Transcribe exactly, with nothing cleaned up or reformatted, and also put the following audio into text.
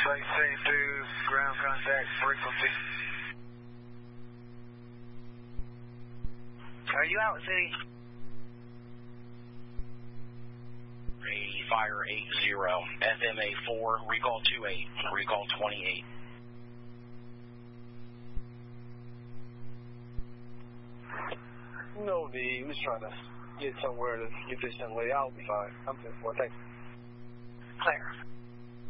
same through ground contact frequency. Are you out, City? Fire eight zero, F M A four, recall two eight, recall twenty-eight. No need. We're just trying to get somewhere to get this young lady out. I'll be fine. I'm ten four. Thanks. Clear.